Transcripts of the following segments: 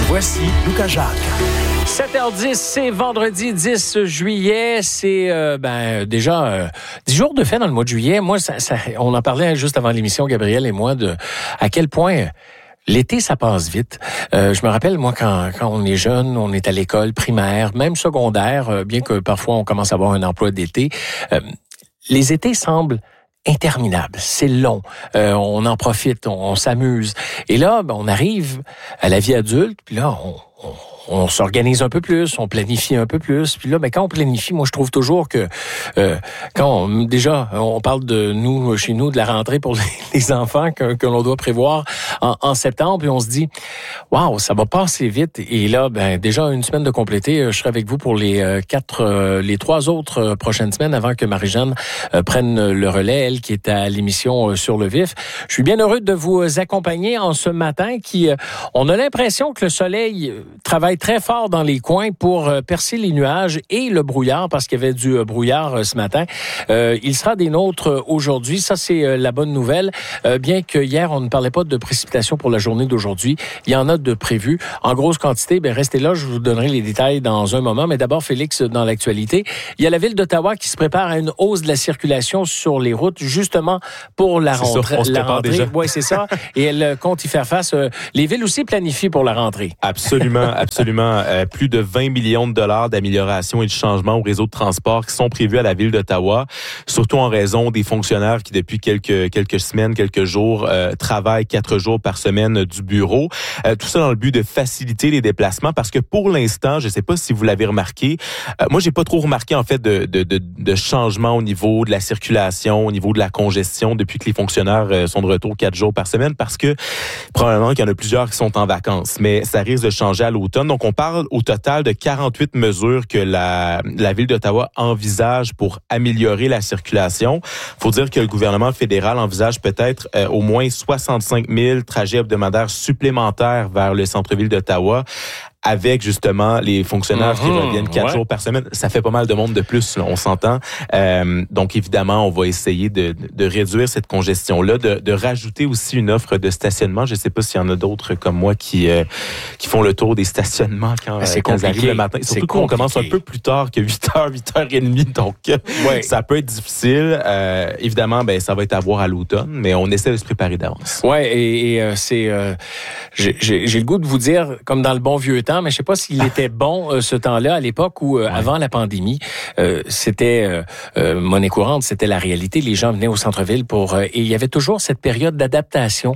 Voici Lucas Jacques. 7h10, c'est vendredi 10 juillet. C'est déjà 10 jours de fête dans le mois de juillet. Moi, on en parlait juste avant l'émission, Gabriel et moi, de à quel point l'été, ça passe vite. Je me rappelle, moi, quand on est jeune, on est à l'école primaire, même secondaire, bien que parfois on commence à avoir un emploi d'été, les étés semblent interminable, c'est long, on en profite, on s'amuse. Et là, on arrive à la vie adulte, puis là, on s'organise un peu plus, on planifie un peu plus. Puis là, quand on planifie, moi, je trouve toujours que on parle de nous, chez nous, de la rentrée pour les enfants que l'on doit prévoir en septembre, puis on se dit, waouh, ça va passer vite. Et là, déjà une semaine de compléter, je serai avec vous pour les 3 autres prochaines semaines avant que Marie-Jeanne prenne le relais, elle qui est à l'émission Sur le Vif. Je suis bien heureux de vous accompagner en ce matin on a l'impression que le soleil travaille très fort dans les coins pour percer les nuages et le brouillard, parce qu'il y avait du brouillard ce matin. Il sera des nôtres aujourd'hui. Ça, c'est la bonne nouvelle. Bien que hier, on ne parlait pas de précipitations pour la journée d'aujourd'hui, il y en a de prévues. En grosse quantité, restez là, je vous donnerai les détails dans un moment. Mais d'abord, Félix, dans l'actualité, il y a la Ville d'Ottawa qui se prépare à une hausse de la circulation sur les routes, justement pour la rentrée. On se prépare déjà. Oui, c'est ça. Et elle compte y faire face. Les villes aussi planifient pour la rentrée. Absolument. Plus de 20 millions de dollars d'amélioration et de changement au réseau de transport qui sont prévus à la Ville d'Ottawa, surtout en raison des fonctionnaires qui, depuis quelques semaines, quelques jours, travaillent 4 jours par semaine du bureau. Tout ça dans le but de faciliter les déplacements, parce que pour l'instant, je ne sais pas si vous l'avez remarqué, moi, j'ai pas trop remarqué, en fait, de changement au niveau de la circulation, au niveau de la congestion, depuis que les fonctionnaires sont de retour 4 jours par semaine, parce que probablement qu'il y en a plusieurs qui sont en vacances, mais ça risque de changer à l'automne. Donc, on parle au total de 48 mesures que la Ville d'Ottawa envisage pour améliorer la circulation. Faut dire que le gouvernement fédéral envisage peut-être au moins 65 000 trajets hebdomadaires supplémentaires vers le centre-ville d'Ottawa, avec justement les fonctionnaires qui reviennent 4 jours par semaine. Ça fait pas mal de monde de plus, là, on s'entend. Donc évidemment, on va essayer de réduire cette congestion-là, de rajouter aussi une offre de stationnement. Je sais pas s'il y en a d'autres comme moi qui font le tour des stationnements quand ils arrivent le matin. Surtout qu'on commence un peu plus tard que 8h, 8h30. Donc ça peut être difficile. Évidemment, ça va être à voir à l'automne, mais on essaie de se préparer d'avance. Ouais, et c'est j'ai le goût de vous dire, comme dans le bon vieux temps, mais je sais pas s'il était bon ce temps-là, à l'époque où, avant la pandémie, c'était monnaie courante, c'était la réalité. Les gens venaient au centre-ville et il y avait toujours cette période d'adaptation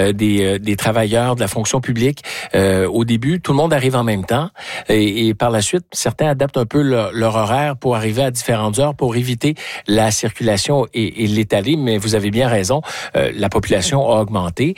des travailleurs de la fonction publique. Au début, tout le monde arrive en même temps et par la suite, certains adaptent un peu leur horaire pour arriver à différentes heures pour éviter la circulation et l'étaler. Mais vous avez bien raison, la population a augmenté.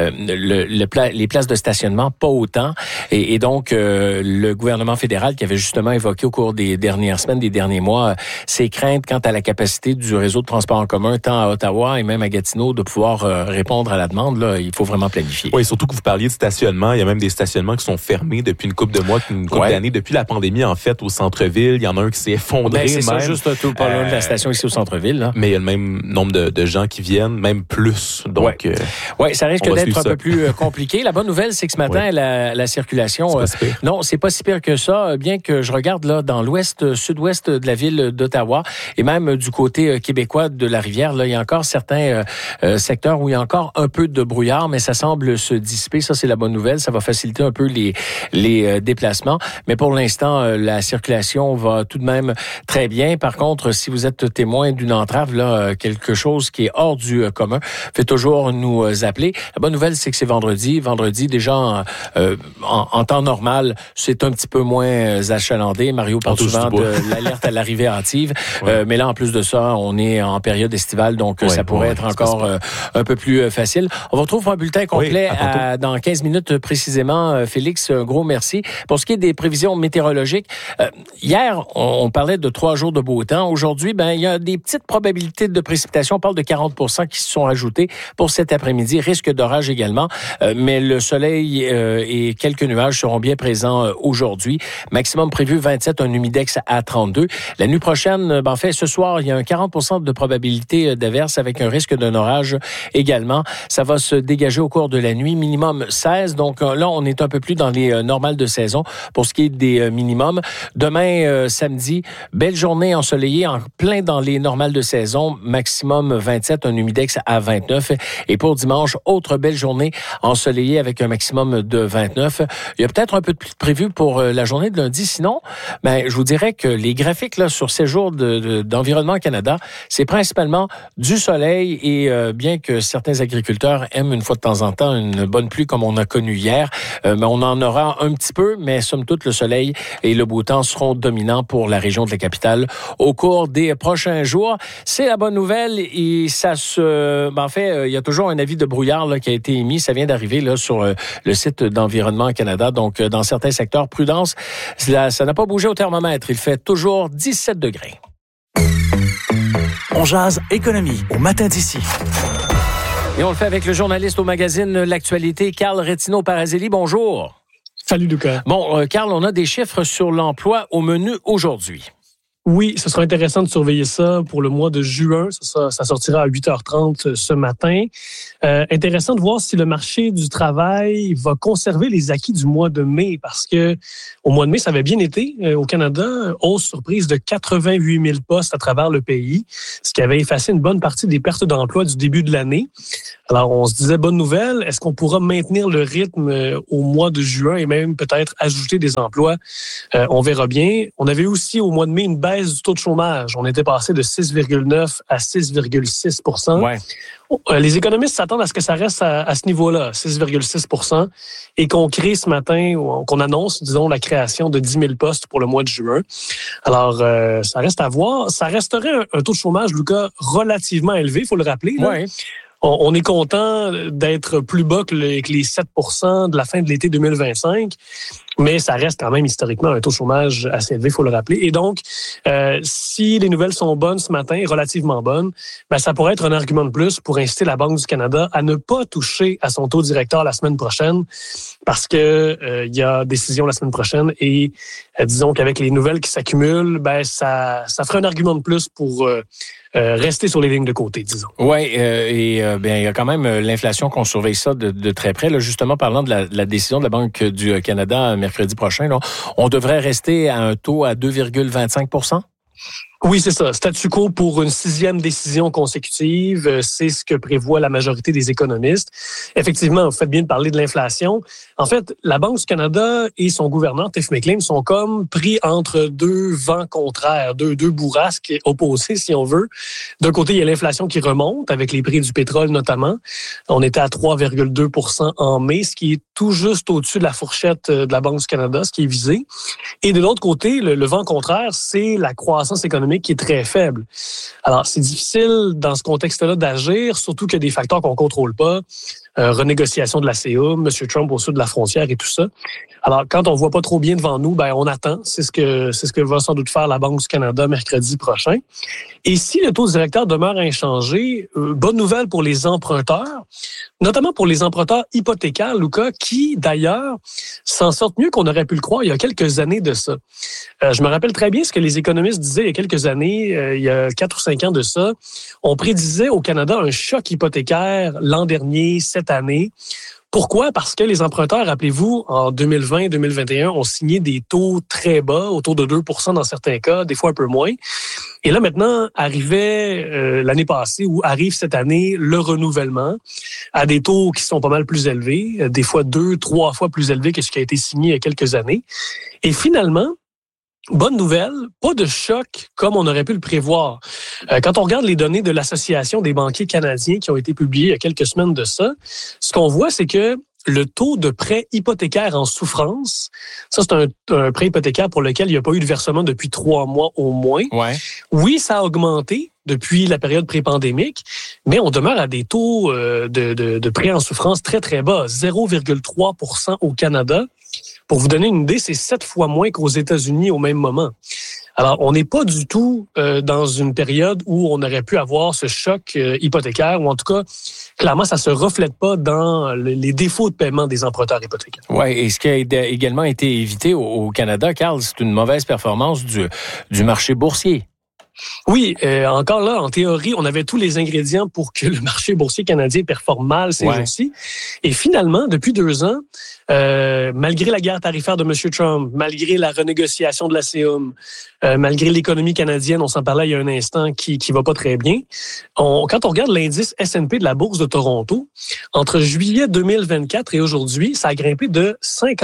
Les places de stationnement, pas autant. Et donc, le gouvernement fédéral qui avait justement évoqué au cours des dernières semaines, des derniers mois, ses craintes quant à la capacité du réseau de transport en commun, tant à Ottawa et même à Gatineau, de pouvoir répondre à la demande. Là, il faut vraiment planifier. Oui, surtout que vous parliez de stationnement. Il y a même des stationnements qui sont fermés depuis une couple de mois, une couple d'années. Depuis la pandémie, en fait, au centre-ville, il y en a un qui s'est effondré. C'est ça, juste tout pas loin de la station ici au centre-ville. Là. Mais il y a le même nombre de gens qui viennent, même plus. Donc, ça risque d'être un peu plus compliqué. La bonne nouvelle, c'est que ce matin, la circulation... non, c'est pas si pire que ça, bien que je regarde là dans l'ouest, sud-ouest de la ville d'Ottawa et même du côté québécois de la rivière, là, il y a encore certains secteurs où il y a encore un peu de brouillard, mais ça semble se dissiper. Ça, c'est la bonne nouvelle. Ça va faciliter un peu les déplacements. Mais pour l'instant, la circulation va tout de même très bien. Par contre, si vous êtes témoin d'une entrave, là, quelque chose qui est hors du commun, faites toujours nous appeler. La bonne nouvelle, c'est que c'est vendredi. Vendredi, déjà, en temps normal, c'est un petit peu moins achalandé. Mario parle souvent de l'alerte à l'arrivée hâtive. Mais là, en plus de ça, on est en période estivale, donc ça pourrait être encore un peu plus facile. On va retrouver un bulletin complet dans 15 minutes précisément. Félix, un gros merci. Pour ce qui est des prévisions météorologiques, hier, on parlait de 3 jours de beau temps. Aujourd'hui, il y a des petites probabilités de précipitation. On parle de 40% qui se sont ajoutées pour cet après-midi. Risque d'orage également. Mais le soleil et quelques nuages nuages seront bien présents aujourd'hui. Maximum prévu 27, un humidex à 32. La nuit prochaine, en fait, ce soir, il y a un 40% de probabilité d'averse avec un risque d'un orage également. Ça va se dégager au cours de la nuit, minimum 16. Donc là, on est un peu plus dans les normales de saison pour ce qui est des minimums. Demain, samedi, belle journée ensoleillée, en plein dans les normales de saison, maximum 27, un humidex à 29. Et pour dimanche, autre belle journée ensoleillée avec un maximum de 29. Il y a peut-être un peu de pluie prévu pour la journée de lundi. Sinon, je vous dirais que les graphiques là sur ces jours d'Environnement Canada, c'est principalement du soleil et bien que certains agriculteurs aiment une fois de temps en temps une bonne pluie comme on a connu hier, mais on en aura un petit peu, mais somme toute, le soleil et le beau temps seront dominants pour la région de la capitale au cours des prochains jours. C'est la bonne nouvelle et ça en fait, il y a toujours un avis de brouillard là, qui a été émis. Ça vient d'arriver là sur le site d'Environnement Canada. Donc, dans certains secteurs, prudence, ça n'a pas bougé au thermomètre. Il fait toujours 17 degrés. On jase économie au matin d'ici. Et on le fait avec le journaliste au magazine L'Actualité, Carl Retino-Parazelli. Bonjour. Salut, Lucas. Bon, Carl, on a des chiffres sur l'emploi au menu aujourd'hui. Oui, ce sera intéressant de surveiller ça pour le mois de juin. Ça sortira à 8h30 ce matin. Intéressant de voir si le marché du travail va conserver les acquis du mois de mai parce que au mois de mai, ça avait bien été au Canada. Hausse surprise de 88 000 postes à travers le pays, ce qui avait effacé une bonne partie des pertes d'emploi du début de l'année. Alors, on se disait, bonne nouvelle, est-ce qu'on pourra maintenir le rythme au mois de juin et même peut-être ajouter des emplois? On verra bien. On avait aussi au mois de mai une baisse du taux de chômage. On était passé de 6,9 à 6,6 %. Ouais. Les économistes s'attendent à ce que ça reste à ce niveau-là, 6,6 %, et qu'on crée ce matin, qu'on annonce, disons, la création de 10 000 postes pour le mois de juin. Alors, ça reste à voir. Ça resterait un taux de chômage, Lucas, relativement élevé, il faut le rappeler. Là. Ouais. On est content d'être plus bas que les 7 % de la fin de l'été 2025, mais ça reste quand même historiquement un taux de chômage assez élevé, il faut le rappeler. Et donc, si les nouvelles sont bonnes ce matin, relativement bonnes, ça pourrait être un argument de plus pour inciter la Banque du Canada à ne pas toucher à son taux directeur la semaine prochaine, parce que il y a décision la semaine prochaine et disons qu'avec les nouvelles qui s'accumulent, ça ferait un argument de plus pour rester sur les lignes de côté, disons. Oui, il y a quand même l'inflation qu'on surveille ça de très près. Là, justement, parlant de la décision de la Banque du Canada mercredi prochain, là, on devrait rester à un taux à 2,25 %? Oui, c'est ça. Statu quo pour une 6e décision consécutive, c'est ce que prévoit la majorité des économistes. Effectivement, vous faites bien de parler de l'inflation. En fait, la Banque du Canada et son gouverneur, Tiff Maclean, sont comme pris entre deux vents contraires, deux bourrasques opposées, si on veut. D'un côté, il y a l'inflation qui remonte, avec les prix du pétrole notamment. On était à 3,2 % en mai, ce qui est tout juste au-dessus de la fourchette de la Banque du Canada, ce qui est visé. Et de l'autre côté, le vent contraire, c'est la croissance économique qui est très faible. Alors, c'est difficile dans ce contexte-là d'agir, surtout qu'il y a des facteurs qu'on ne contrôle pas. Renégociation de la CA, M. Trump au sud de la frontière et tout ça. Alors, quand on voit pas trop bien devant nous, on attend. C'est ce que va sans doute faire la Banque du Canada mercredi prochain. Et si le taux directeur demeure inchangé, bonne nouvelle pour les emprunteurs, notamment pour les emprunteurs hypothécaires, Lucas, qui, d'ailleurs, s'en sortent mieux qu'on aurait pu le croire il y a quelques années de ça. Je me rappelle très bien ce que les économistes disaient il y a quelques années, il y a 4 ou 5 ans de ça. On prédisait au Canada un choc hypothécaire l'an dernier, cette année. Pourquoi? Parce que les emprunteurs, rappelez-vous, en 2020-2021, ont signé des taux très bas, autour de 2 % dans certains cas, des fois un peu moins. Et là, maintenant, arrivait l'année passée ou arrive cette année le renouvellement à des taux qui sont pas mal plus élevés, des fois 2-3 fois plus élevés que ce qui a été signé il y a quelques années. Et finalement, bonne nouvelle, pas de choc comme on aurait pu le prévoir. Quand on regarde les données de l'Association des banquiers canadiens qui ont été publiées il y a quelques semaines de ça, ce qu'on voit, c'est que le taux de prêt hypothécaire en souffrance, ça c'est un prêt hypothécaire pour lequel il n'y a pas eu de versement depuis 3 mois au moins. Ouais. Oui, ça a augmenté depuis la période pré-pandémique, mais on demeure à des taux de prêt en souffrance très, très bas, 0,3 % au Canada. Pour vous donner une idée, c'est 7 fois moins qu'aux États-Unis au même moment. Alors, on n'est pas du tout dans une période où on aurait pu avoir ce choc hypothécaire, ou en tout cas, clairement, ça se reflète pas dans les défauts de paiement des emprunteurs hypothécaires. Oui, et ce qui a également été évité au Canada, Carl, c'est une mauvaise performance du marché boursier. Oui, encore là, en théorie, on avait tous les ingrédients pour que le marché boursier canadien performe mal ces jours-ci. Et finalement, depuis 2 ans, malgré la guerre tarifaire de M. Trump, malgré la renégociation de l'ACOM, malgré l'économie canadienne, on s'en parlait il y a un instant, qui va pas très bien, quand on regarde l'indice S&P de la Bourse de Toronto, entre juillet 2024 et aujourd'hui, ça a grimpé de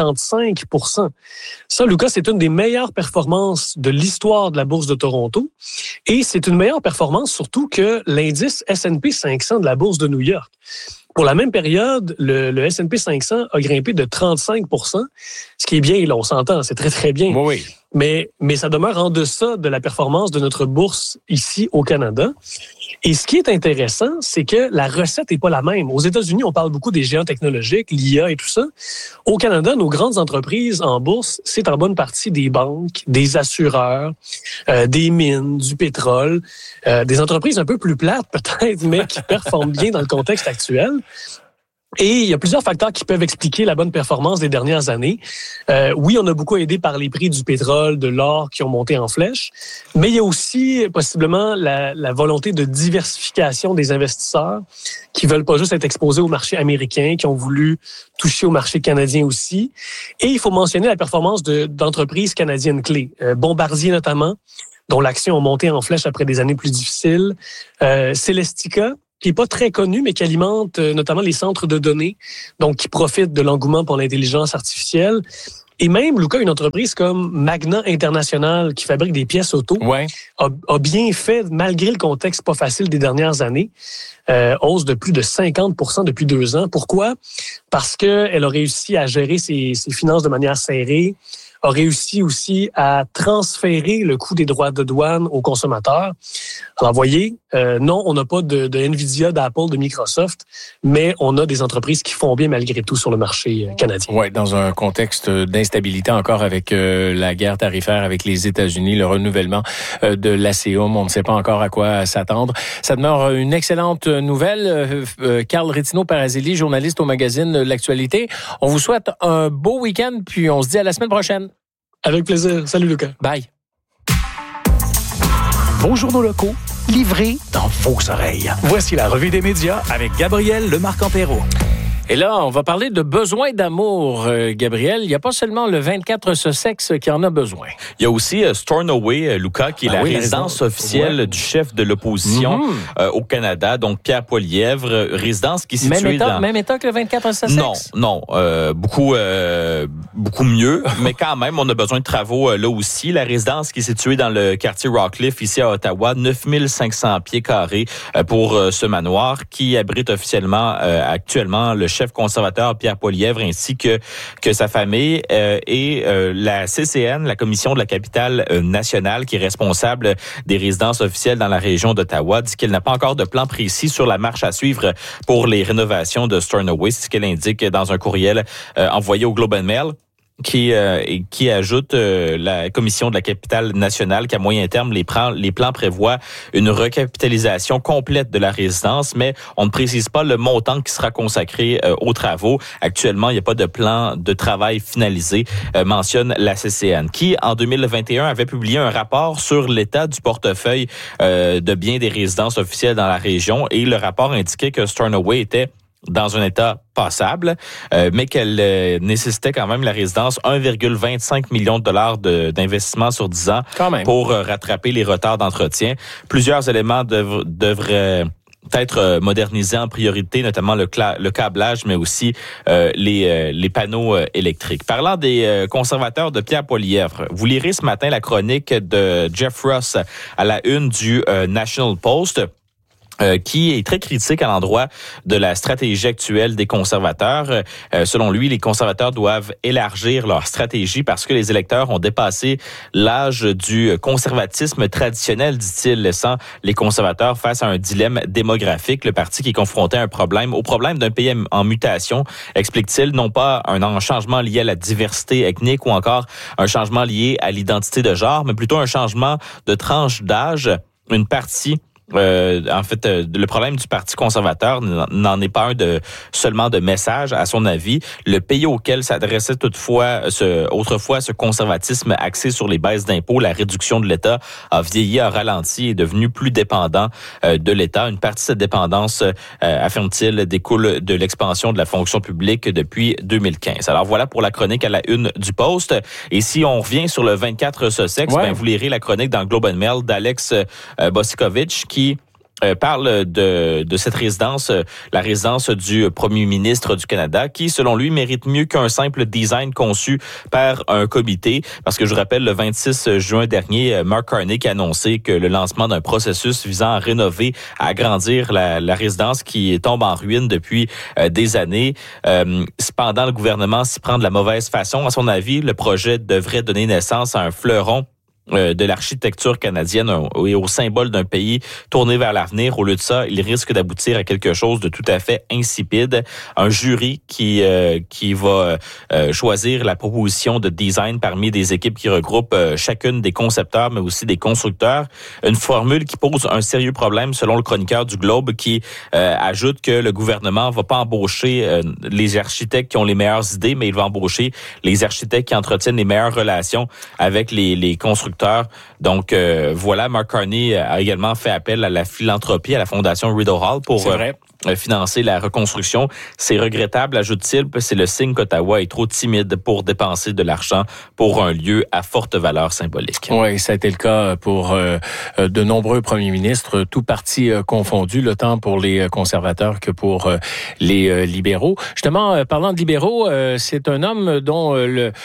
55 %. Ça, Lucas, c'est une des meilleures performances de l'histoire de la Bourse de Toronto. Et c'est une meilleure performance surtout que l'indice S&P 500 de la Bourse de New York. Pour la même période, le S&P 500 a grimpé de 35 %, ce qui est bien, là, on s'entend, c'est très, très bien. Oui. Mais ça demeure en deçà de la performance de notre bourse ici au Canada. Et ce qui est intéressant, c'est que la recette n'est pas la même. Aux États-Unis, on parle beaucoup des géants technologiques, l'IA et tout ça. Au Canada, nos grandes entreprises en bourse, c'est en bonne partie des banques, des assureurs, des mines, du pétrole, des entreprises un peu plus plates peut-être, mais qui performent bien dans le contexte actuel. Et il y a plusieurs facteurs qui peuvent expliquer la bonne performance des dernières années. Oui, on a beaucoup aidé par les prix du pétrole, de l'or qui ont monté en flèche, mais il y a aussi possiblement la volonté de diversification des investisseurs qui veulent pas juste être exposés au marché américain, qui ont voulu toucher au marché canadien aussi. Et il faut mentionner la performance d'entreprises canadiennes clés, Bombardier notamment, dont l'action a monté en flèche après des années plus difficiles, Celestica, qui est pas très connu, mais qui alimente notamment les centres de données, donc qui profite de l'engouement pour l'intelligence artificielle. Et même, Lucas, une entreprise comme Magna International, qui fabrique des pièces auto, a bien fait, malgré le contexte pas facile des dernières années, hausse de plus de 50 % depuis 2 ans. Pourquoi? Parce qu'elle a réussi à gérer ses finances de manière serrée, a réussi aussi à transférer le coût des droits de douane aux consommateurs. Alors, voyez, non, on n'a pas de Nvidia, d'Apple, de Microsoft, mais on a des entreprises qui font bien malgré tout sur le marché canadien. Oui, dans un contexte d'instabilité encore avec la guerre tarifaire avec les États-Unis, le renouvellement de l'ACOM, on ne sait pas encore à quoi s'attendre. Ça demeure une excellente nouvelle. Carl Rétino-Parazelli, journaliste au magazine L'Actualité. On vous souhaite un beau week-end, puis on se dit à la semaine prochaine. Avec plaisir. Salut, Lucas. Bye. Vos journaux locaux, livrés dans vos oreilles. Voici la revue des médias avec Gabriel Lemarque-Empéraud. Et là, on va parler de besoin d'amour, Gabriel. Il n'y a pas seulement le 24 Sussex qui en a besoin. Il y a aussi Stornoway, Lucas, qui est la résidence officielle du chef de l'opposition au Canada, donc Pierre Poilievre, résidence qui est située même état que le 24 Sussex? Non, beaucoup mieux, mais quand même, on a besoin de travaux là aussi. La résidence qui est située dans le quartier Rockcliffe, ici à Ottawa, 9500 pieds carrés pour ce manoir qui abrite officiellement actuellement le chef conservateur Pierre Poilievre ainsi que sa famille et la CCN, la Commission de la capitale nationale qui est responsable des résidences officielles dans la région d'Ottawa, dit qu'elle n'a pas encore de plan précis sur la marche à suivre pour les rénovations de Stornoway. C'est ce qu'elle indique dans un courriel envoyé au Globe and Mail. Qui ajoute la Commission de la capitale nationale qu'à moyen terme, les plans prévoient une recapitalisation complète de la résidence, mais on ne précise pas le montant qui sera consacré aux travaux. Actuellement, il n'y a pas de plan de travail finalisé, mentionne la CCN, qui, en 2021, avait publié un rapport sur l'état du portefeuille de biens des résidences officielles dans la région, et le rapport indiquait que Stornoway était dans un état passable, mais qu'elle nécessitait quand même la résidence 1,25 million de dollars d'investissement sur 10 ans pour rattraper les retards d'entretien. Plusieurs éléments devraient être modernisés en priorité, notamment le câblage, mais aussi les panneaux électriques. Parlant des conservateurs de Pierre Poilievre, vous lirez ce matin la chronique de Jeff Ross à la une du National Post, qui est très critique à l'endroit de la stratégie actuelle des conservateurs. Selon lui, les conservateurs doivent élargir leur stratégie parce que les électeurs ont dépassé l'âge du conservatisme traditionnel, dit-il, laissant les conservateurs face à un dilemme démographique. Le parti qui est confronté à au problème d'un pays en mutation, explique-t-il, non pas un changement lié à la diversité ethnique ou encore un changement lié à l'identité de genre, mais plutôt un changement de tranche d'âge. Une partie en fait, le problème du Parti conservateur n'en est pas un seulement de message, à son avis. Le pays auquel s'adressait autrefois ce conservatisme axé sur les baisses d'impôts, la réduction de l'État, a vieilli, a ralenti et est devenu plus dépendant de l'État. Une partie de cette dépendance, affirme-t-il, découle de l'expansion de la fonction publique depuis 2015. Alors voilà pour la chronique à la une du Post. Et si on revient sur le 24 Sussex, vous lirez la chronique dans le Globe and Mail d'Alex Bosikovic qui parle de cette résidence, la résidence du premier ministre du Canada, qui, selon lui, mérite mieux qu'un simple design conçu par un comité. Parce que je rappelle, le 26 juin dernier, Mark Carney a annoncé que le lancement d'un processus visant à rénover, à agrandir la résidence qui tombe en ruine depuis des années. Cependant, le gouvernement s'y prend de la mauvaise façon. À son avis, le projet devrait donner naissance à un fleuron de l'architecture canadienne et au symbole d'un pays tourné vers l'avenir. Au lieu de ça, il risque d'aboutir à quelque chose de tout à fait insipide. Un jury qui va choisir la proposition de design parmi des équipes qui regroupent chacune des concepteurs, mais aussi des constructeurs. Une formule qui pose un sérieux problème selon le chroniqueur du Globe qui ajoute que le gouvernement va pas embaucher les architectes qui ont les meilleures idées, mais il va embaucher les architectes qui entretiennent les meilleures relations avec les constructeurs. Donc voilà, Mark Carney a également fait appel à la philanthropie, à la fondation Rideau Hall pour financer la reconstruction. C'est regrettable, ajoute-t-il, c'est le signe qu'Ottawa est trop timide pour dépenser de l'argent pour un lieu à forte valeur symbolique. Oui, ça a été le cas pour de nombreux premiers ministres, tout partis confondus, le temps pour les conservateurs que pour les libéraux. Justement, parlant de libéraux, c'est un homme dont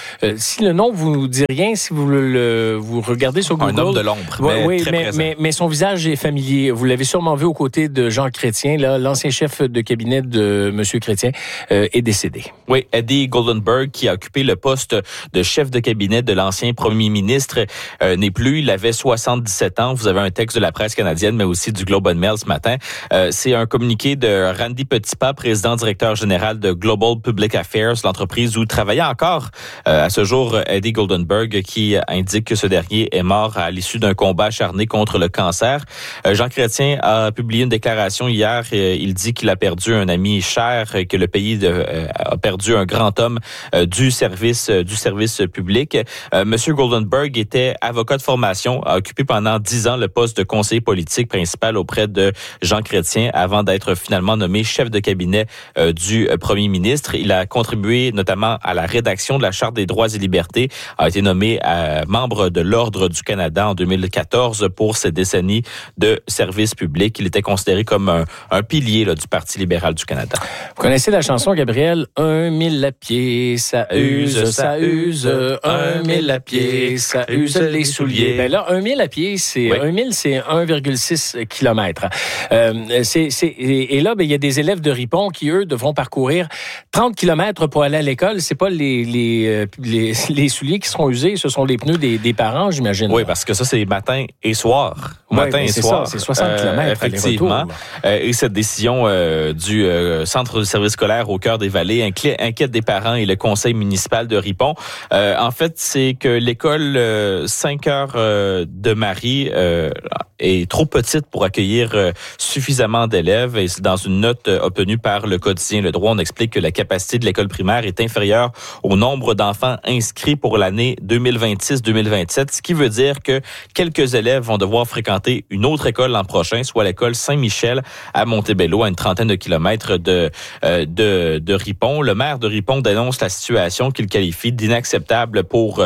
si le nom vous dit rien, si vous vous regardez sur Google... Un homme de l'ombre, mais son visage est familier. Vous l'avez sûrement vu aux côtés de Jean Chrétien, là, l'ancien chef de cabinet de M. Chrétien est décédé. Oui, Eddie Goldenberg, qui a occupé le poste de chef de cabinet de l'ancien premier ministre, n'est plus. Il avait 77 ans. Vous avez un texte de la presse canadienne, mais aussi du Globe and Mail ce matin. C'est un communiqué de Randy Petitpas, président-directeur général de Global Public Affairs, l'entreprise où travaillait encore à ce jour Eddie Goldenberg, qui indique que ce dernier est mort à l'issue d'un combat acharné contre le cancer. Jean Chrétien a publié une déclaration hier. Il dit qu'il a perdu un ami cher, que le pays a perdu un grand homme du service public. Monsieur Goldenberg était avocat de formation, a occupé pendant 10 ans le poste de conseiller politique principal auprès de Jean Chrétien avant d'être finalement nommé chef de cabinet du premier ministre. Il a contribué notamment à la rédaction de la Charte des droits et libertés, a été nommé membre de l'Ordre du Canada en 2014 pour ses décennies de service public. Il était considéré comme un pilier du Parti libéral du Canada. Vous connaissez la chanson, Gabriel? 1000 à pied, ça use, ça use. 1000 à pied, ça use les souliers. Ben là, 1000 à pied, c'est 1000, c'est 1,6 km. Et là, il y a des élèves de Ripon qui, eux, devront parcourir 30 km pour aller à l'école. C'est pas les souliers qui seront usés, ce sont les pneus des parents, j'imagine. Oui, parce que ça, c'est matin et soir. Matin et soir. C'est 60 km. Effectivement. Et cette décision du Centre de service scolaire au cœur des Vallées inquiète des parents et le conseil municipal de Ripon. En fait, c'est que l'école 5 heures de Marie est trop petite pour accueillir suffisamment d'élèves. Et c'est dans une note obtenue par le quotidien Le Droit, on explique que la capacité de l'école primaire est inférieure au nombre d'enfants inscrits pour l'année 2026-2027, ce qui veut dire que quelques élèves vont devoir fréquenter une autre école l'an prochain, soit l'école Saint-Michel à Montebello, à une trentaine de kilomètres de Ripon. Le maire de Ripon dénonce la situation qu'il qualifie d'inacceptable pour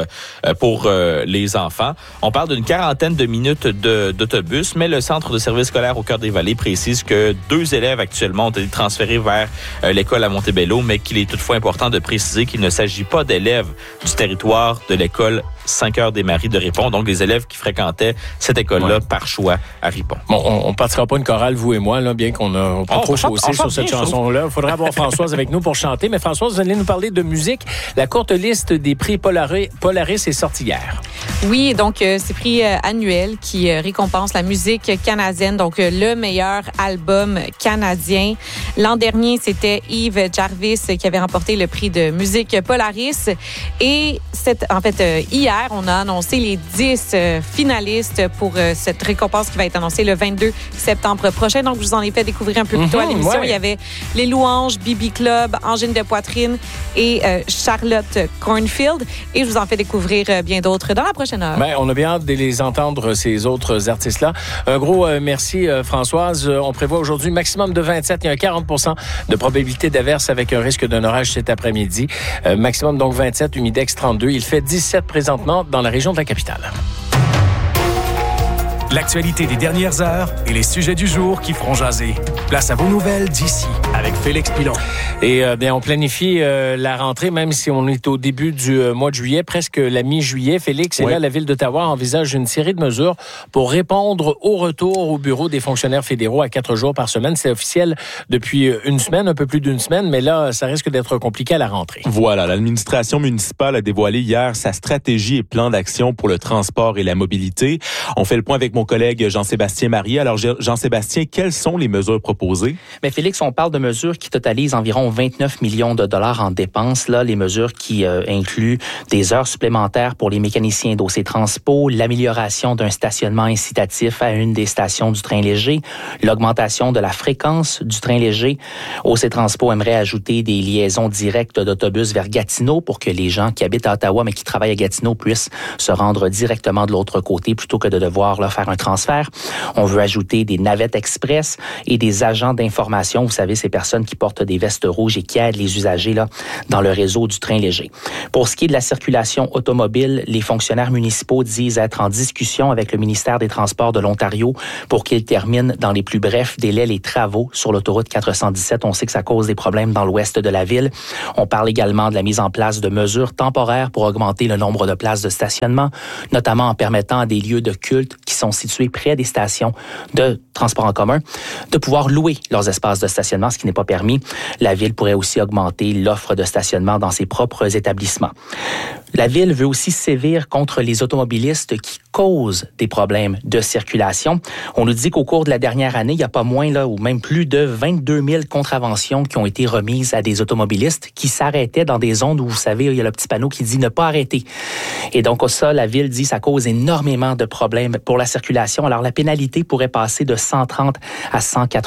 les enfants. On parle d'une quarantaine de minutes d'autobus, mais le Centre de service scolaire au cœur des Vallées précise que 2 élèves actuellement ont été transférés vers l'école à Montebello, mais qu'il est toutefois important de préciser qu'il ne s'agit pas d'élèves du territoire de l'école 5 heures des Maries de Ripon, donc des élèves qui fréquentaient cette école-là par choix à Ripon. Bon, on ne partira pas une chorale, vous et moi, là, bien qu'on a pas trop chaussé sur cette chanson-là. Il faudrait avoir Françoise avec nous pour chanter. Mais Françoise, vous allez nous parler de musique. La courte liste des prix Polaris est sortie hier. Oui, donc c'est prix annuel qui récompense la musique canadienne, donc le meilleur album canadien. L'an dernier, c'était Yves Jarvis qui avait remporté le prix de musique Polaris. Et hier, on a annoncé les 10 finalistes pour cette récompense qui va être annoncée le 22 septembre prochain. Donc, je vous en ai fait découvrir un peu plus tôt à l'émission. Ouais. Il y avait Les Louanges, Bibi Club, Angine de Poitrine et Charlotte Cornfield. Et je vous en fais découvrir bien d'autres dans la prochaine heure. Ben, on a bien hâte de les entendre, ces autres artistes-là. Un gros merci, Françoise. On prévoit aujourd'hui maximum de 27. Il y a un 40% de probabilité d'averse avec un risque d'un orage cet après-midi. Maximum donc 27, humidex 32. Il fait 17 présentement dans la région de la capitale. L'actualité des dernières heures et les sujets du jour qui feront jaser. Place à vos nouvelles d'ici avec Félix Pilon. Et bien, on planifie la rentrée, même si on est au début du mois de juillet, presque la mi-juillet. Félix, et là, la Ville d'Ottawa envisage une série de mesures pour répondre au retour au bureau des fonctionnaires fédéraux à 4 jours par semaine. C'est officiel depuis une semaine, un peu plus d'une semaine, mais là, ça risque d'être compliqué à la rentrée. Voilà, l'administration municipale a dévoilé hier sa stratégie et plan d'action pour le transport et la mobilité. On fait le point avec mon collègue Jean-Sébastien Marie. Alors, Jean-Sébastien, quelles sont les mesures proposées? Mais Félix, on parle de mesures qui totalisent environ 29 millions de dollars en dépenses. Là, les mesures qui incluent des heures supplémentaires pour les mécaniciens d'OC Transpo, l'amélioration d'un stationnement incitatif à une des stations du train léger, l'augmentation de la fréquence du train léger. OC Transpo aimerait ajouter des liaisons directes d'autobus vers Gatineau pour que les gens qui habitent à Ottawa mais qui travaillent à Gatineau puissent se rendre directement de l'autre côté plutôt que de devoir faire un transfert. On veut ajouter des navettes express et des agents d'information. Vous savez, ces personnes qui portent des vestes rouges et qui aident les usagers là, dans le réseau du train léger. Pour ce qui est de la circulation automobile, les fonctionnaires municipaux disent être en discussion avec le ministère des Transports de l'Ontario pour qu'il termine dans les plus brefs délais les travaux sur l'autoroute 417. On sait que ça cause des problèmes dans l'ouest de la ville. On parle également de la mise en place de mesures temporaires pour augmenter le nombre de places de stationnement, notamment en permettant à des lieux de culte qui sont situés près des stations de transport en commun, de pouvoir louer leurs espaces de stationnement, ce qui n'est pas permis. La Ville pourrait aussi augmenter l'offre de stationnement dans ses propres établissements. La Ville veut aussi sévir contre les automobilistes qui causent des problèmes de circulation. On nous dit qu'au cours de la dernière année, il n'y a pas moins, ou même plus de 22 000 contraventions qui ont été remises à des automobilistes qui s'arrêtaient dans des zones où, vous savez, il y a le petit panneau qui dit « ne pas arrêter ». Et donc, ça, la Ville dit que ça cause énormément de problèmes pour la circulation. Alors, la pénalité pourrait passer de 130 à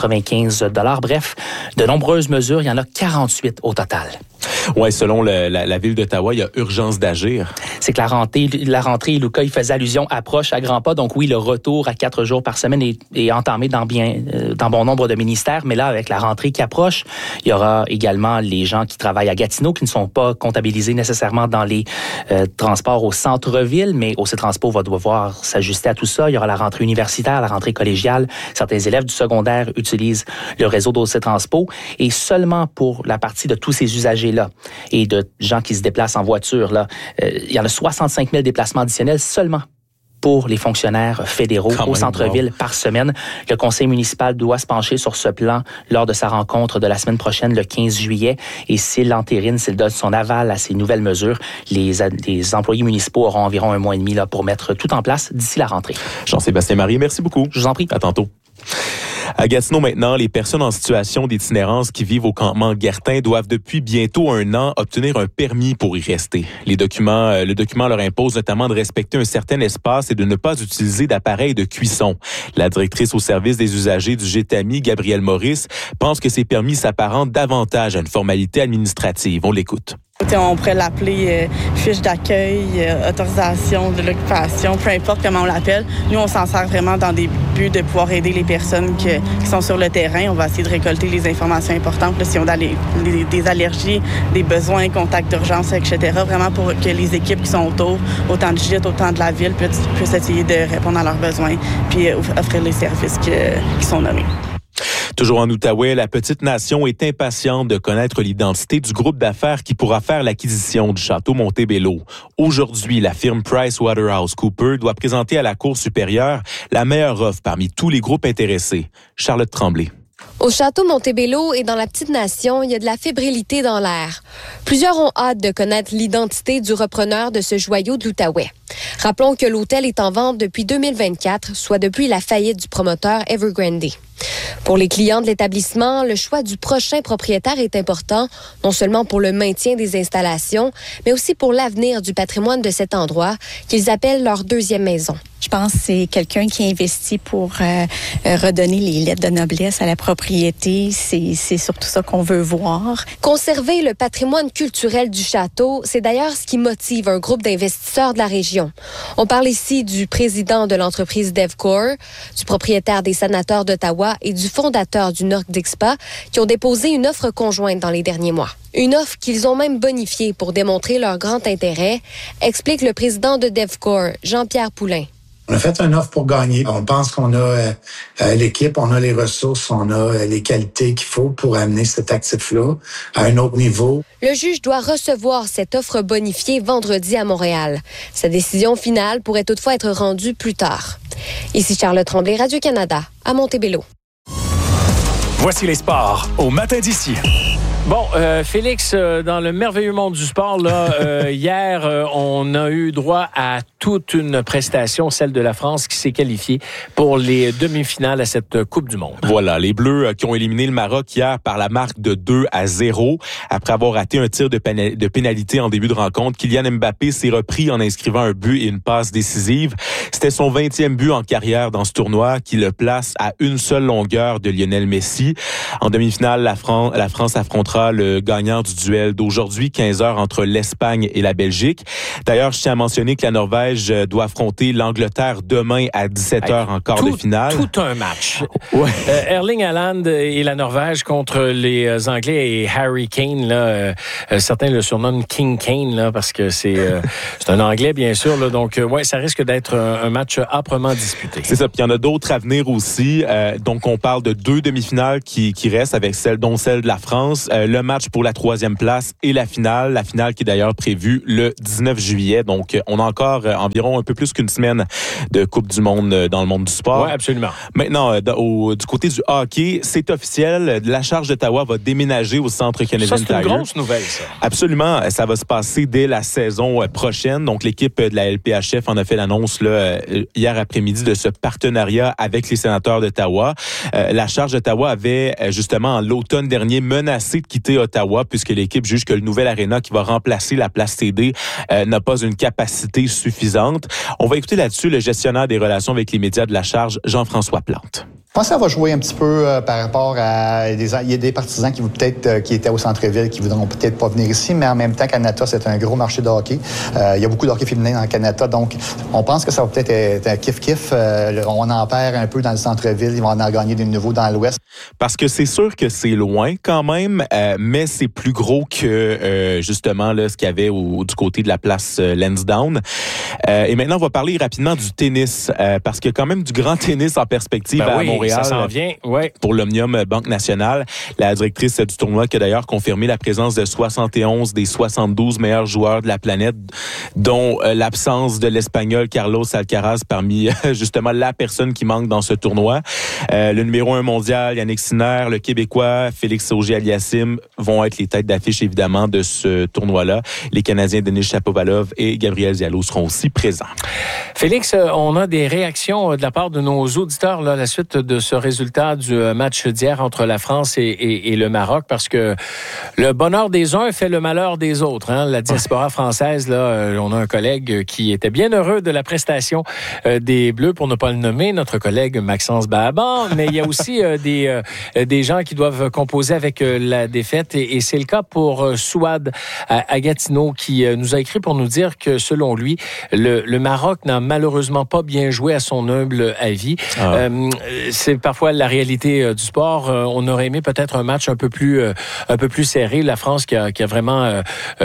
195 $. Bref, de nombreuses mesures, il y en a 48 au total. Oui, selon la Ville d'Ottawa, il y a urgence d'agir. C'est que la rentrée, Luca, il faisait allusion, approche à grands pas. Donc oui, le retour à 4 jours par semaine est entamé dans bon nombre de ministères. Mais là, avec la rentrée qui approche, il y aura également les gens qui travaillent à Gatineau, qui ne sont pas comptabilisés nécessairement dans les transports au centre-ville, mais OC Transpo va devoir s'ajuster à tout ça. Il y aura la rentrée universitaire, la rentrée collégiale. Certains élèves du secondaire utilisent le réseau d'OC Transpo. Et seulement pour la partie de tous ces usagers-là et de gens qui se déplacent en voiture, là, il y en a 65 000 déplacements additionnels seulement pour les fonctionnaires fédéraux au centre-ville par semaine. Le conseil municipal doit se pencher sur ce plan lors de sa rencontre de la semaine prochaine, le 15 juillet. Et s'il l'entérine, s'il donne son aval à ces nouvelles mesures, les employés municipaux auront environ un mois et demi là, pour mettre tout en place d'ici la rentrée. Jean-Sébastien Marie, merci beaucoup. Je vous en prie. À tantôt. À Gatineau maintenant, les personnes en situation d'itinérance qui vivent au campement Guertin doivent depuis bientôt 1 an obtenir un permis pour y rester. Le document leur impose notamment de respecter un certain espace et de ne pas utiliser d'appareils de cuisson. La directrice au service des usagers du GTAMI, Gabrielle Maurice, pense que ces permis s'apparentent davantage à une formalité administrative. On l'écoute. On pourrait l'appeler fiche d'accueil, autorisation de l'occupation, peu importe comment on l'appelle. Nous, on s'en sert vraiment dans des buts de pouvoir aider les personnes qui sont sur le terrain. On va essayer de récolter les informations importantes, là, si on a des allergies, des besoins, contacts d'urgence, etc. Vraiment pour que les équipes qui sont autour, autant de GIT, autant de la ville, puissent essayer de répondre à leurs besoins puis offrir les services qui sont nommés. Toujours en Outaouais, la petite nation est impatiente de connaître l'identité du groupe d'affaires qui pourra faire l'acquisition du château Montebello. Aujourd'hui, la firme PricewaterhouseCoopers doit présenter à la Cour supérieure la meilleure offre parmi tous les groupes intéressés. Charlotte Tremblay. Au château Montebello et dans la petite nation, il y a de la fébrilité dans l'air. Plusieurs ont hâte de connaître l'identité du repreneur de ce joyau de l'Outaouais. Rappelons que l'hôtel est en vente depuis 2024, soit depuis la faillite du promoteur Evergrande. Pour les clients de l'établissement, le choix du prochain propriétaire est important, non seulement pour le maintien des installations, mais aussi pour l'avenir du patrimoine de cet endroit, qu'ils appellent leur deuxième maison. Je pense que c'est quelqu'un qui investit pour redonner les lettres de noblesse à la propriété. C'est surtout ça qu'on veut voir. Conserver le patrimoine culturel du château, c'est d'ailleurs ce qui motive un groupe d'investisseurs de la région. On parle ici du président de l'entreprise DevCore, du propriétaire des Sénateurs d'Ottawa et du fondateur du Nordic Spa qui ont déposé une offre conjointe dans les derniers mois. Une offre qu'ils ont même bonifiée pour démontrer leur grand intérêt, explique le président de DevCore, Jean-Pierre Poulain. On a fait une offre pour gagner. On pense qu'on a l'équipe, on a les ressources, on a les qualités qu'il faut pour amener cet actif-là à un autre niveau. Le juge doit recevoir cette offre bonifiée vendredi à Montréal. Sa décision finale pourrait toutefois être rendue plus tard. Ici Charlotte Tremblay, Radio-Canada, à Montebello. Voici les sports au matin d'ici. Bon, Félix, dans le merveilleux monde du sport, là, hier, on a eu droit à toute une prestation, celle de la France, qui s'est qualifiée pour les demi-finales à cette Coupe du Monde. Voilà, les Bleus qui ont éliminé le Maroc hier par la marque de 2-0. Après avoir raté un tir de pénalité en début de rencontre, Kylian Mbappé s'est repris en inscrivant un but et une passe décisive. C'était son 20e but en carrière dans ce tournoi qui le place à une seule longueur de Lionel Messi. En demi-finale, la France affrontera le gagnant du duel d'aujourd'hui, 15h, entre l'Espagne et la Belgique. D'ailleurs, je tiens à mentionner que la Norvège doit affronter l'Angleterre demain à 17h en quart de finale. Tout un match. Ouais. Erling Haaland et la Norvège contre les Anglais et Harry Kane. Là, certains le surnomment King Kane là, parce que c'est un Anglais, bien sûr. Là, donc, ouais, ça risque d'être un match âprement disputé. C'est ça. Puis il y en a d'autres à venir aussi. Donc, on parle de 2 demi-finales qui restent, avec dont celle de la France. Le match pour la 3e place et la finale qui est d'ailleurs prévue le 19 juillet. Donc, on a encore environ un peu plus qu'une semaine de Coupe du Monde dans le monde du sport. Oui, absolument. Maintenant, du côté du hockey, c'est officiel. La Charge d'Ottawa va déménager au Centre Canadian Tire. Ça, c'est une grosse nouvelle, ça. Absolument. Ça va se passer dès la saison prochaine. Donc, l'équipe de la LPHF en a fait l'annonce là, hier après-midi de ce partenariat avec les Sénateurs d'Ottawa. La Charge d'Ottawa avait justement, l'automne dernier, menacé de quitter Ottawa puisque l'équipe juge que le nouvel aréna qui va remplacer la place TD n'a pas une capacité suffisante. On va écouter là-dessus le gestionnaire des relations avec les médias de la Charge, Jean-François Plante. Je pense que ça va jouer un petit peu par rapport à il y a des partisans qui qui étaient au centre-ville qui voudront peut-être pas venir ici, mais en même temps, Canada, c'est un gros marché de hockey. Il y a beaucoup de hockey féminin dans le Canada, donc on pense que ça va peut-être être un kiff-kiff. On en perd un peu dans le centre-ville, ils vont en gagner des nouveaux dans l'ouest. Parce que c'est sûr que c'est loin quand même, mais c'est plus gros que justement là, ce qu'il y avait du côté de la place Lansdowne. Et maintenant, on va parler rapidement du tennis, parce qu'il y a quand même du grand tennis en perspective à Montréal. Ça s'en vient, ouais. Pour l'Omnium Banque Nationale. La directrice du tournoi qui a d'ailleurs confirmé la présence de 71 des 72 meilleurs joueurs de la planète, dont l'absence de l'Espagnol Carlos Alcaraz parmi justement la personne qui manque dans ce tournoi. Le numéro 1 mondial, Yannick Sinner, le Québécois Félix Auger-Aliassime vont être les têtes d'affiche évidemment de ce tournoi-là. Les Canadiens Denis Shapovalov et Gabriel Diallo seront aussi présents. Félix, on a des réactions de la part de nos auditeurs là, à la suite de ce résultat du match d'hier entre la France et le Maroc, parce que le bonheur des uns fait le malheur des autres. Hein? La diaspora française, là, on a un collègue qui était bien heureux de la prestation des Bleus, pour ne pas le nommer, notre collègue Maxence Bahaban, mais il y a aussi des gens qui doivent composer avec la défaite, et c'est le cas pour Souad à Gatineau, qui nous a écrit pour nous dire que, selon lui, le Maroc n'a malheureusement pas bien joué à son humble avis. C'est parfois la réalité du sport. On aurait aimé peut-être un match un peu plus serré. La France qui a vraiment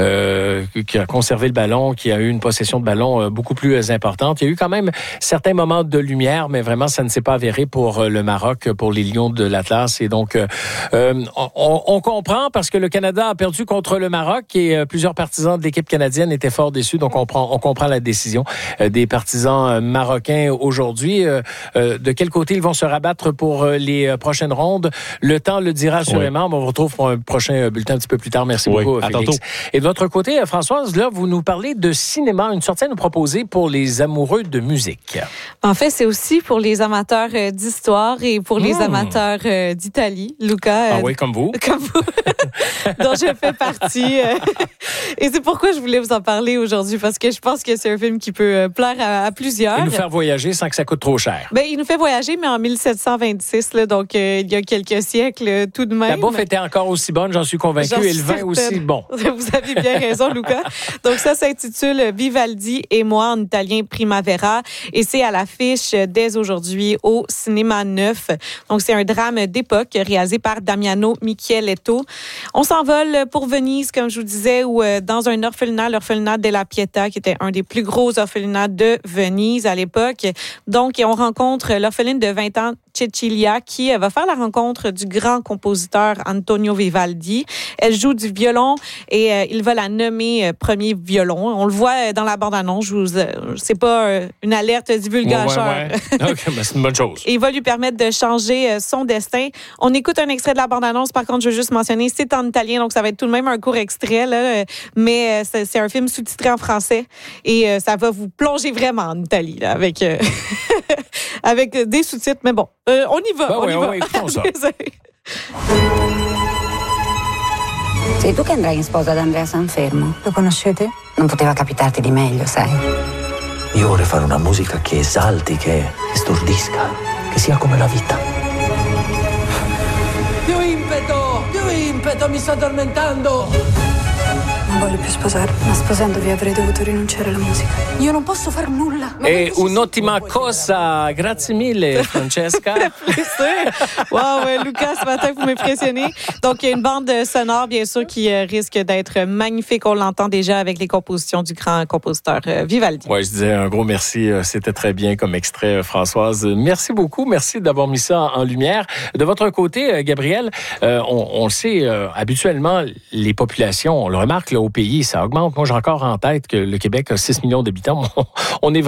qui a conservé le ballon, qui a eu une possession de ballon beaucoup plus importante. Il y a eu quand même certains moments de lumière, mais vraiment ça ne s'est pas avéré pour le Maroc, pour les Lions de l'Atlas. Et donc on comprend, parce que le Canada a perdu contre le Maroc et plusieurs partisans de l'équipe canadienne étaient fort déçus. Donc on comprend la décision décision des partisans marocains aujourd'hui. De quel côté ils vont se rabattre pour les prochaines rondes? Le temps le dira assurément. On vous retrouve pour un prochain bulletin un petit peu plus tard. Merci beaucoup, Félix. Tantôt. Et de votre côté, Françoise, là, vous nous parlez de cinéma, une sortie à nous proposer pour les amoureux de musique. En fait, c'est aussi pour les amateurs d'histoire et pour les amateurs d'Italie. Luca. Ah oui, comme vous. Comme vous, dont je fais partie. Et c'est pourquoi je voulais vous en parler aujourd'hui, parce que je pense que c'est un film qui peut plaire à plusieurs. Et nous faire voyager sans que ça coûte trop cher. Ben, il nous fait voyager, mais en 1726, là, donc il y a quelques siècles tout de même. La bouffe était encore aussi bonne, j'en suis convaincu, et le vin aussi bon. Vous avez bien raison, Luca. Donc ça s'intitule Vivaldi et moi, en italien Primavera, et c'est à l'affiche dès aujourd'hui au Cinéma Neuf. Donc c'est un drame d'époque réalisé par Damiano Micheletto. On s'envole pour Venise, comme je vous disais, où dans un orphelinat, l'orphelinat della Pietà, qui était un des plus gros orphelinats de Venise à l'époque. Donc on rencontre l'orpheline de 20 ans, Cecilia, qui va faire la rencontre du grand compositeur Antonio Vivaldi. Elle joue du violon et il va la nommer premier violon. On le voit dans la bande-annonce. C'est pas une alerte divulgateur. Okay, ben c'est une bonne chose. Et il va lui permettre de changer son destin. On écoute un extrait de la bande-annonce. Par contre, je veux juste mentionner, c'est en italien, donc ça va être tout de même un court extrait, là, mais c'est un film sous-titré en français et ça va vous plonger vraiment en Italie, là, avec, avec des sous-titres. Mais bon, on y va. Ben on y va. écoutons ça. Sei tu che andrai in sposa ad Andrea Sanfermo? Lo conoscete? Non poteva capitarti di meglio, sai. Io vorrei fare una musica che esalti, che stordisca, che sia come la vita. Più impeto, mi sto addormentando. Non voglio più sposarmi, ma sposandovi avrei dovuto rinunciare alla musica. Io non posso far nulla. E un'ottima cosa. Grazie mille, Francesca. Wow, Lucas, ce matin, vous m'impressionnez. Donc, il y a une bande sonore, bien sûr, qui risque d'être magnifique. On l'entend déjà avec les compositions du grand compositeur Vivaldi. Oui, je disais un gros merci. C'était très bien comme extrait, Françoise. Merci beaucoup. Merci d'avoir mis ça en lumière. De votre côté, Gabriel, on le sait, habituellement, les populations, on le remarque, là, au pays, ça augmente. Moi, j'ai encore en tête que le Québec a 6 millions d'habitants. On est